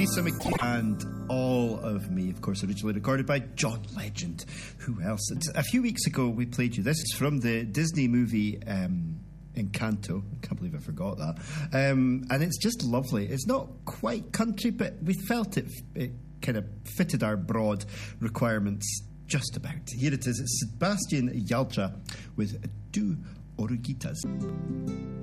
Lisa McKee and All of Me, of course, originally recorded by John Legend. Who else? A few weeks ago, we played you this. It's from the Disney movie Encanto. I can't believe I forgot that. And it's just lovely. It's not quite country, but we felt it kind of fitted our broad requirements just about. Here it is. It's Sebastian Yaltra with Du Oruguitas.